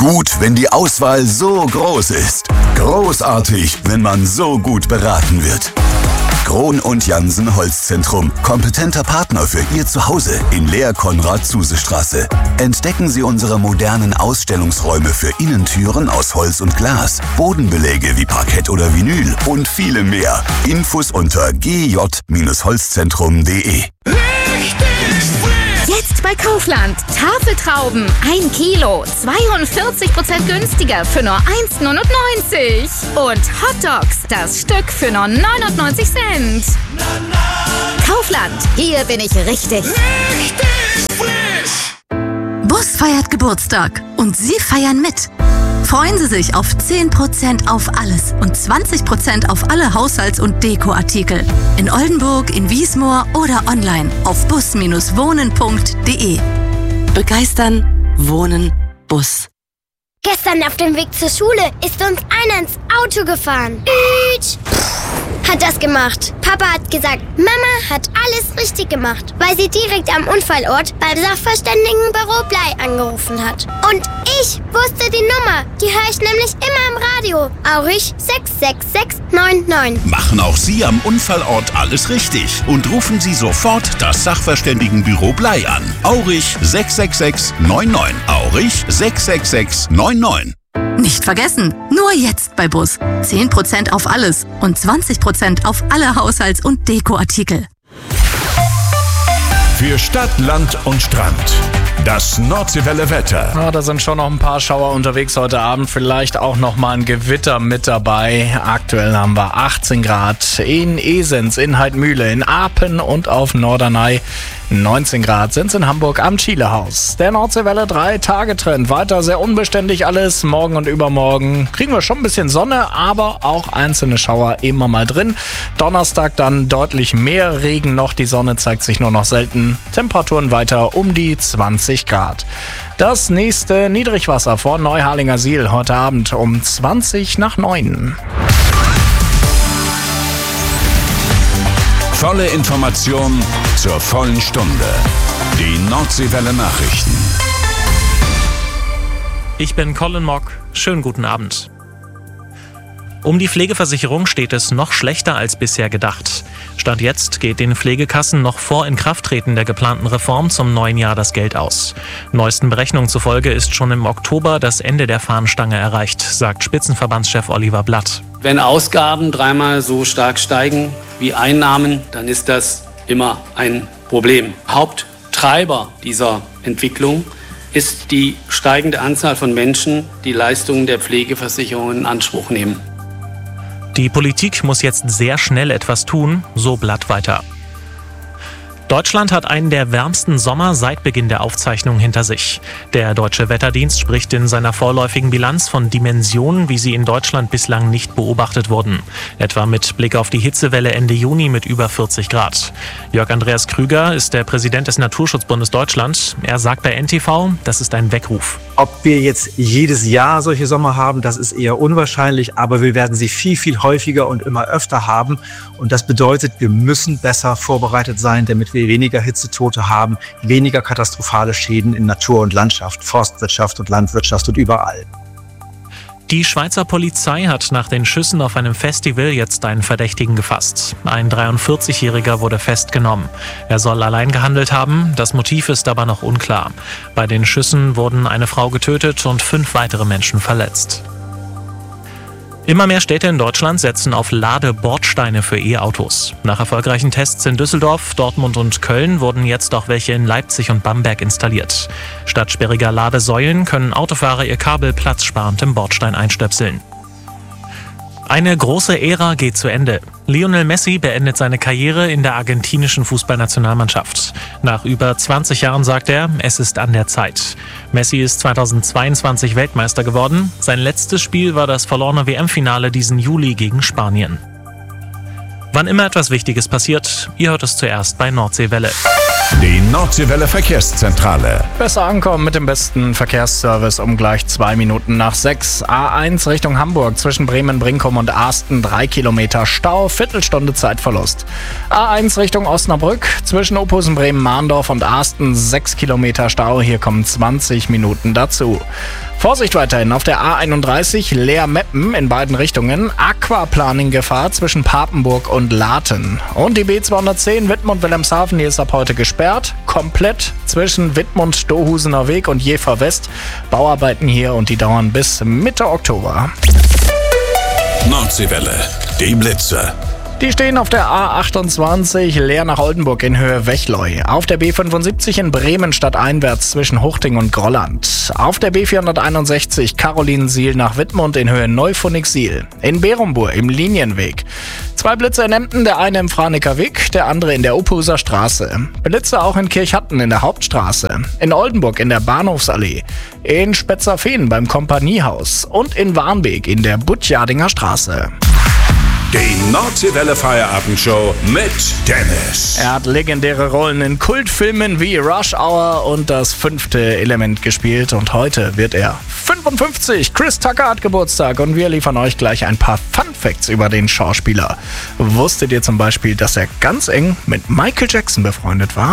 Gut, wenn die Auswahl so groß ist. Großartig, wenn man so gut beraten wird. Krohn und Jansen Holzzentrum. Kompetenter Partner für Ihr Zuhause in Lehr-Konrad-Zuse-Straße. Entdecken Sie unsere modernen Ausstellungsräume für Innentüren aus Holz und Glas, Bodenbeläge wie Parkett oder Vinyl und viele mehr. Infos unter gj-holzzentrum.de. Jetzt bei Kaufland. Tafeltrauben 1 Kilo, 42% günstiger für nur 1,99 €. Und Hotdogs, das Stück für nur 99 Cent. Kaufland, hier bin ich richtig. Bus feiert Geburtstag und Sie feiern mit. Freuen Sie sich auf 10% auf alles und 20% auf alle Haushalts- und Dekoartikel. In Oldenburg, in Wiesmoor oder online auf bus-wohnen.de. Begeistern, wohnen, Bus. Gestern auf dem Weg zur Schule ist uns einer ins Auto gefahren. Hat das gemacht. Papa hat gesagt, Mama hat alles richtig gemacht, weil sie direkt am Unfallort beim Sachverständigenbüro Blei angerufen hat. Und ich wusste die Nummer. Die höre ich nämlich immer im Radio. Aurich 66699. Machen auch Sie am Unfallort alles richtig und rufen Sie sofort das Sachverständigenbüro Blei an. Aurich 66699. Aurich 66699. Nicht vergessen, nur jetzt bei Bus. 10% auf alles und 20% auf alle Haushalts- und Dekoartikel. Für Stadt, Land und Strand. Das Nordseewelle-Wetter. Ja, da sind schon noch ein paar Schauer unterwegs heute Abend. Vielleicht auch noch mal ein Gewitter mit dabei. Aktuell haben wir 18 Grad in Esens, in Heidmühle, in Apen und auf Norderney. 19 Grad sind es in Hamburg am Chilehaus. Der Nordseewelle 3-Tage-Trend. Weiter sehr unbeständig alles. Morgen und übermorgen kriegen wir schon ein bisschen Sonne, aber auch einzelne Schauer immer mal drin. Donnerstag dann deutlich mehr Regen noch. Die Sonne zeigt sich nur noch selten. Temperaturen weiter um die 20 Grad. Das nächste Niedrigwasser vor Neuharlingersiel heute Abend um 8:20. Volle Information zur vollen Stunde. Die Nordseewelle Nachrichten. Ich bin Colin Mock. Schönen guten Abend. Um die Pflegeversicherung steht es noch schlechter als bisher gedacht. Stand jetzt geht den Pflegekassen noch vor Inkrafttreten der geplanten Reform zum neuen Jahr das Geld aus. Neuesten Berechnungen zufolge ist schon im Oktober das Ende der Fahnenstange erreicht, sagt Spitzenverbandschef Oliver Blatt. Wenn Ausgaben dreimal so stark steigen wie Einnahmen, dann ist das immer ein Problem. Haupttreiber dieser Entwicklung ist die steigende Anzahl von Menschen, die Leistungen der Pflegeversicherung in Anspruch nehmen. Die Politik muss jetzt sehr schnell etwas tun, so Blatt weiter. Deutschland hat einen der wärmsten Sommer seit Beginn der Aufzeichnung hinter sich. Der Deutsche Wetterdienst spricht in seiner vorläufigen Bilanz von Dimensionen, wie sie in Deutschland bislang nicht beobachtet wurden. Etwa mit Blick auf die Hitzewelle Ende Juni mit über 40 Grad. Jörg Andreas Krüger ist der Präsident des Naturschutzbundes Deutschland. Er sagt bei NTV, das ist ein Weckruf. Ob wir jetzt jedes Jahr solche Sommer haben, das ist eher unwahrscheinlich, aber wir werden sie viel, viel häufiger und immer öfter haben. Und das bedeutet, wir müssen besser vorbereitet sein, damit wir weniger Hitzetote haben, weniger katastrophale Schäden in Natur und Landschaft, Forstwirtschaft und Landwirtschaft und überall. Die Schweizer Polizei hat nach den Schüssen auf einem Festival jetzt einen Verdächtigen gefasst. Ein 43-Jähriger wurde festgenommen. Er soll allein gehandelt haben, das Motiv ist aber noch unklar. Bei den Schüssen wurden eine Frau getötet und 5 weitere Menschen verletzt. Immer mehr Städte in Deutschland setzen auf Ladebordsteine für E-Autos. Nach erfolgreichen Tests in Düsseldorf, Dortmund und Köln wurden jetzt auch welche in Leipzig und Bamberg installiert. Statt sperriger Ladesäulen können Autofahrer ihr Kabel platzsparend im Bordstein einstöpseln. Eine große Ära geht zu Ende. Lionel Messi beendet seine Karriere in der argentinischen Fußballnationalmannschaft. Nach über 20 Jahren sagt er, es ist an der Zeit. Messi ist 2022 Weltmeister geworden. Sein letztes Spiel war das verlorene WM-Finale diesen Juli gegen Spanien. Wann immer etwas Wichtiges passiert, ihr hört es zuerst bei Nordseewelle. Die Nordseewelle Verkehrszentrale. Besser ankommen mit dem besten Verkehrsservice um gleich 2 Minuten nach 6. A1 Richtung Hamburg zwischen Bremen, Brinkum und Asten 3 Kilometer Stau, Viertelstunde Zeitverlust. A1 Richtung Osnabrück zwischen Ophusen, Bremen, Mahndorf und Asten 6 Kilometer Stau. Hier kommen 20 Minuten dazu. Vorsicht weiterhin auf der A31 Leer-Meppen in beiden Richtungen. Aquaplaning-Gefahr zwischen Papenburg und Laten. Und die B210 Wittmund-Wilhelmshaven, die ist ab heute gesperrt. Komplett zwischen Wittmund-Stohusener Weg und Jever West. Bauarbeiten hier und die dauern bis Mitte Oktober. Nordseewelle, die Blitze. Die stehen auf der A28 Leer nach Oldenburg in Höhe Wechleu. Auf der B75 in Bremen stadteinwärts zwischen Huchting und Grolland. Auf der B461 Carolinensiel nach Wittmund in Höhe Neufunding-Siel. In Berumbur im Linienweg. 2 Blitze in Emden, der eine im Franeker Weg, der andere in der Ophuser Straße. Blitze auch in Kirchhatten in der Hauptstraße. In Oldenburg in der Bahnhofsallee. In Spetzerfehn beim Kompaniehaus. Und in Warnbeek in der Butjardinger Straße. Die Nordseewelle Feierabendshow mit Dennis. Er hat legendäre Rollen in Kultfilmen wie Rush Hour und Das 5. Element gespielt und heute wird er 55. Chris Tucker hat Geburtstag und wir liefern euch gleich ein paar Fun-Facts über den Schauspieler. Wusstet ihr zum Beispiel, dass er ganz eng mit Michael Jackson befreundet war?